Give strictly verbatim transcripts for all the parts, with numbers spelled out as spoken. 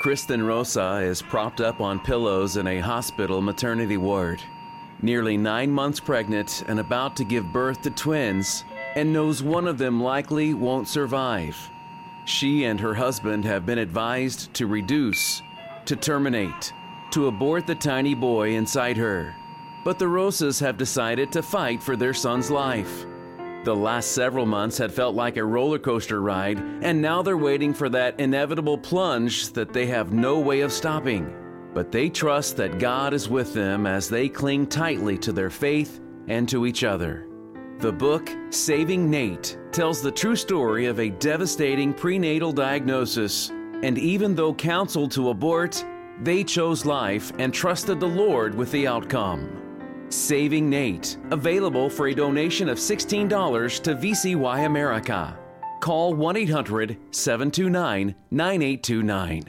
Kristen Rosa is propped up on pillows in a hospital maternity ward, nearly nine months pregnant and about to give birth to twins, and knows one of them likely won't survive. She and her husband have been advised to reduce, to terminate, to abort the tiny boy inside her. But the Rosas have decided to fight for their son's life. The last several months had felt like a roller coaster ride, and now they're waiting for that inevitable plunge that they have no way of stopping. But they trust that God is with them as they cling tightly to their faith and to each other. The book, Saving Nate, tells the true story of a devastating prenatal diagnosis, and even though counseled to abort, they chose life and trusted the Lord with the outcome. Saving Nate, available for a donation of sixteen dollars to V C Y America. Call one eight hundred, seven two nine, nine eight two nine.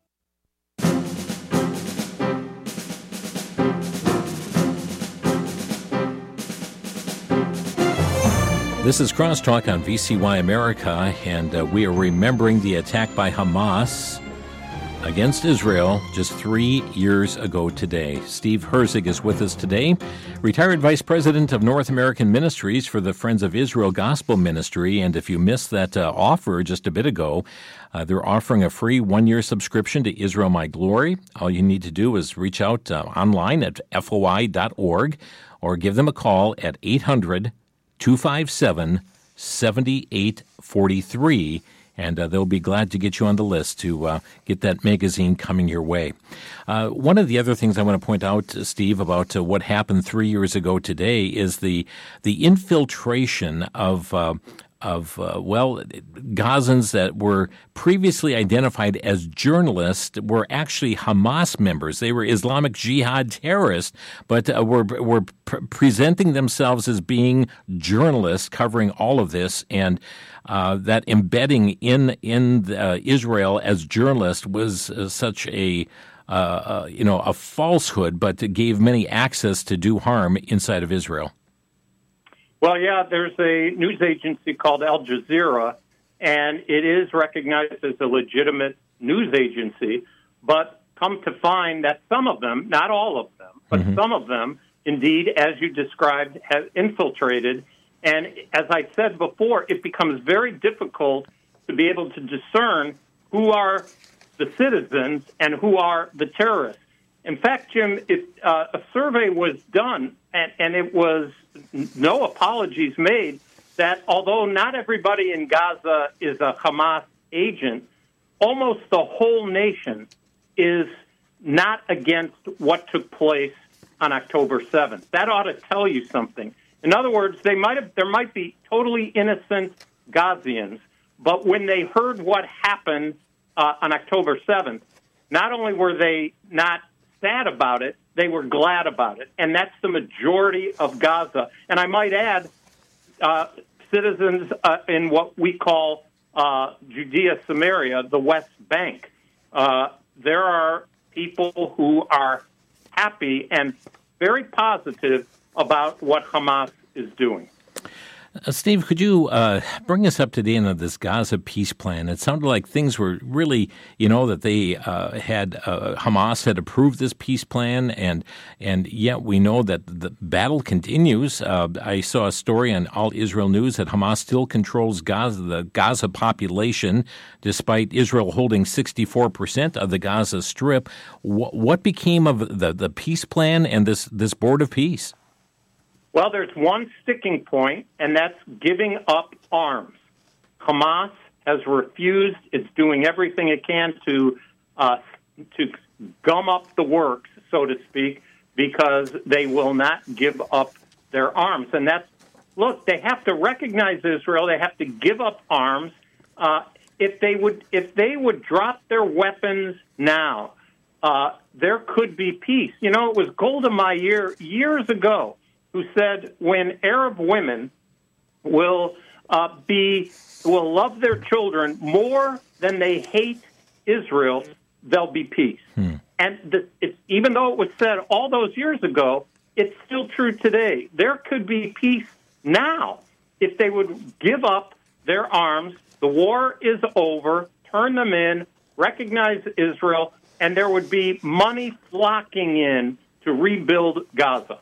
This is Crosstalk on V C Y America, and uh, we are remembering the attack by Hamas against Israel just three years ago today. Steve Herzig is with us today, retired Vice President of North American Ministries for the Friends of Israel Gospel Ministry. And if you missed that uh, offer just a bit ago, uh, they're offering a free one-year subscription to Israel My Glory. All you need to do is reach out uh, online at F O I dot org or give them a call at eight hundred, two five seven, seven eight four three. And uh, they'll be glad to get you on the list to uh, get that magazine coming your way. Uh, one of the other things I want to point out, uh, Steve, about uh, what happened three years ago today is the the infiltration of uh, of uh, well, Gazans that were previously identified as journalists were actually Hamas members. They were Islamic Jihad terrorists, but uh, were were pr- presenting themselves as being journalists, covering all of this. And Uh, that embedding in in uh, Israel as journalists was uh, such a uh, uh, you know a falsehood, but it gave many access to do harm inside of Israel. Well, yeah, there's a news agency called Al Jazeera, and it is recognized as a legitimate news agency. But come to find that some of them, not all of them, but mm-hmm. some of them, indeed, as you described, have infiltrated. And as I said before, it becomes very difficult to be able to discern who are the citizens and who are the terrorists. In fact, Jim, it, uh, a survey was done, and, and it was no apologies made, that although not everybody in Gaza is a Hamas agent, almost the whole nation is not against what took place on October seventh. That ought to tell you something. In other words, they might have, there might be totally innocent Gazians, but when they heard what happened uh, on October seventh, not only were they not sad about it, they were glad about it. And that's the majority of Gaza. And I might add, uh, citizens uh, in what we call uh, Judea Samaria, the West Bank. Uh, there are people who are happy and very positive about what Hamas is doing. Uh, Steve, could you uh, bring us up to date on this Gaza peace plan? It sounded like things were really, you know, that they uh, had, uh, Hamas had approved this peace plan, and and yet we know that the battle continues. Uh, I saw a story on All Israel News that Hamas still controls Gaza, the Gaza population, despite Israel holding sixty-four percent of the Gaza Strip. What, what became of the, the peace plan and this, this board of peace? Well, there's one sticking point, and that's giving up arms. Hamas has refused. It's doing everything it can to uh, to gum up the works, so to speak, because they will not give up their arms. And that's, look, they have to recognize Israel. They have to give up arms. Uh, if they would, if they would drop their weapons now, uh, there could be peace. You know, it was Golda Meir years ago who said when Arab women will uh, be will love their children more than they hate Israel, there'll be peace. Hmm. And the, it's, even though it was said all those years ago, it's still true today. There could be peace now if they would give up their arms. The war is over, turn them in, recognize Israel, and there would be money flocking in to rebuild Gaza.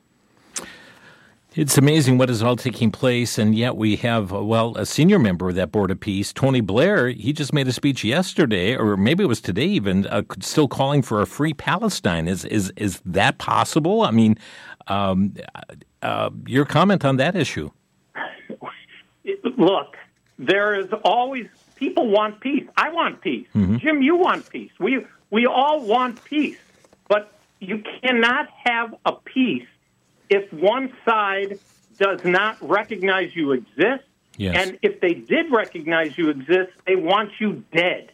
It's amazing what is all taking place, and yet we have, well, a senior member of that Board of Peace, Tony Blair. He just made a speech yesterday, or maybe it was today even, uh, still calling for a free Palestine. Is is is that possible? I mean, um, uh, your comment on that issue? Look, there is always, people want peace. I want peace. Mm-hmm. Jim, you want peace. We we all want peace, but you cannot have a peace if one side does not recognize you exist, yes. and if they did recognize you exist, they want you dead.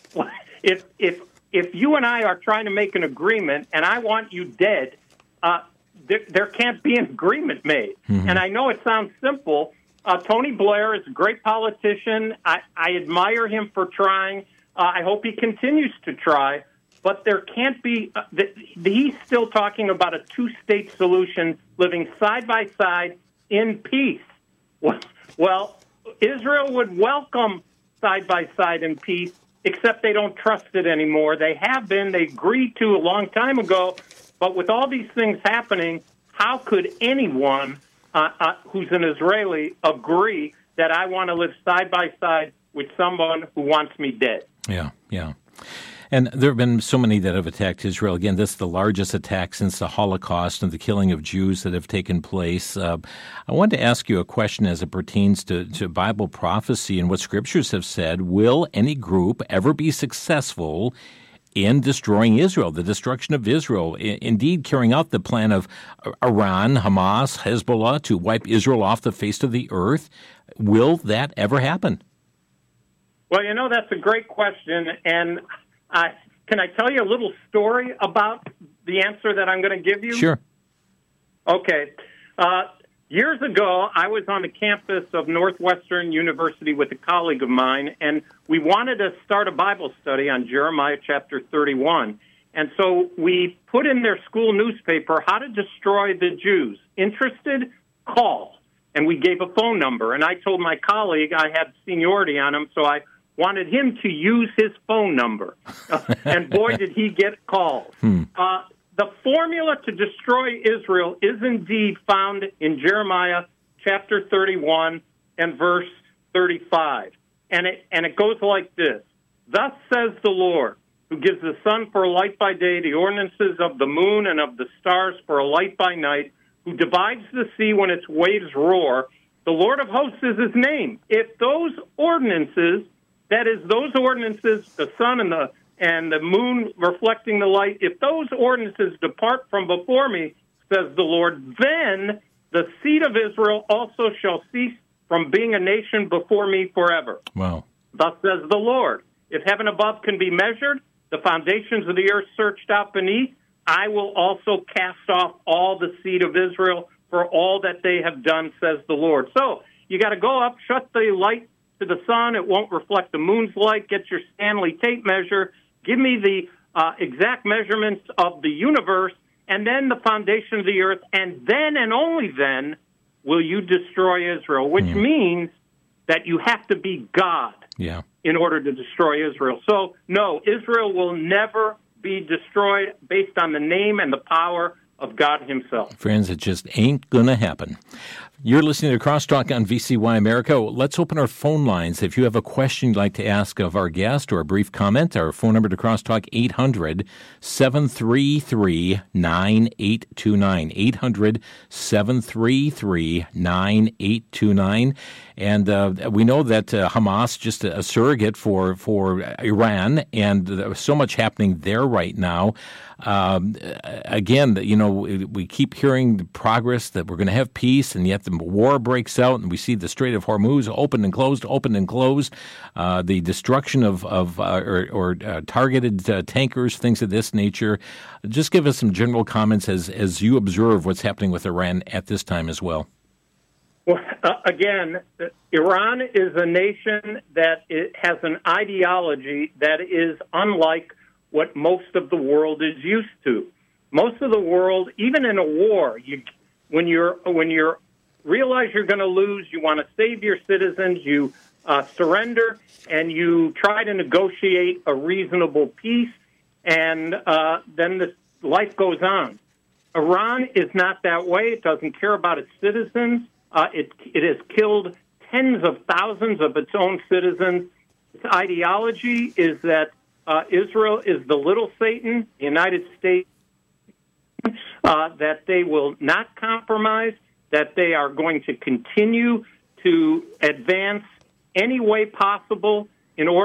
If if if you and I are trying to make an agreement, and I want you dead, uh, there, there can't be an agreement made. Mm-hmm. And I know it sounds simple. Uh, Tony Blair is a great politician. I, I admire him for trying. Uh, I hope he continues to try. But there can't be, uh, the, he's still talking about a two-state solution living side by side in peace. Well, well, Israel would welcome side by side in peace, except they don't trust it anymore. They have been, they agreed to a long time ago, but with all these things happening, how could anyone uh, uh, who's an Israeli agree that I want to live side by side with someone who wants me dead? Yeah, yeah. And there have been so many that have attacked Israel. Again, this is the largest attack since the Holocaust and the killing of Jews that have taken place. Uh, I wanted to ask you a question as it pertains to, to Bible prophecy and what scriptures have said. Will any group ever be successful in destroying Israel, the destruction of Israel, I- indeed carrying out the plan of Iran, Hamas, Hezbollah to wipe Israel off the face of the earth? Will that ever happen? Well, you know, that's a great question, and Uh, can I tell you a little story about the answer that I'm going to give you? Sure. Okay. Uh, years ago, I was on the campus of Northwestern University with a colleague of mine, and we wanted to start a Bible study on Jeremiah chapter thirty-one. And so we put in their school newspaper, How to Destroy the Jews. Interested? Call. And we gave a phone number. And I told my colleague, I had seniority on him, so I wanted him to use his phone number. Uh, and boy, did he get calls. Hmm. Uh, the formula to destroy Israel is indeed found in Jeremiah chapter thirty-one and verse thirty-five. And it, and it goes like this. Thus says the Lord, who gives the sun for a light by day, the ordinances of the moon and of the stars for a light by night, who divides the sea when its waves roar. The Lord of hosts is his name. If those ordinances, that is, those ordinances, the sun and the and the moon reflecting the light, if those ordinances depart from before me, says the Lord, then the seed of Israel also shall cease from being a nation before me forever. Wow. Thus says the Lord, if heaven above can be measured, the foundations of the earth searched out beneath, I will also cast off all the seed of Israel for all that they have done, says the Lord. So you got to go up, shut the light to the sun. It won't reflect the moon's light. Get your Stanley tape measure. Give me the uh, exact measurements of the universe and then the foundation of the earth. And then and only then will you destroy Israel, which mm. means that you have to be God yeah. in order to destroy Israel. So, no, Israel will never be destroyed based on the name and the power of God himself. Friends, it just ain't going to happen. You're listening to Crosstalk on V C Y America. Let's open our phone lines. If you have a question you'd like to ask of our guest or a brief comment, our phone number to Crosstalk, eight hundred, seven three three, nine eight two nine, eight hundred, seven three three, nine eight two nine. And uh, we know that uh, Hamas, just a, a surrogate for, for Iran, and there's so much happening there right now. Um, again, you know, we keep hearing the progress that we're going to have peace, and yet the war breaks out, and we see the Strait of Hormuz opened and closed, opened and closed, uh, the destruction of, of uh, or, or uh, targeted uh, tankers, things of this nature. Just give us some general comments as, as you observe what's happening with Iran at this time as well. Well, uh, again, Iran is a nation that it has an ideology that is unlike what most of the world is used to. Most of the world, even in a war, you, when you're when you're realize you're going to lose, you want to save your citizens, you uh, surrender, and you try to negotiate a reasonable peace, and uh, then the life goes on. Iran is not that way. It doesn't care about its citizens. Uh, it, it has killed tens of thousands of its own citizens. Its ideology is that uh, Israel is the little Satan, the United States, uh, that they will not compromise, that they are going to continue to advance any way possible in order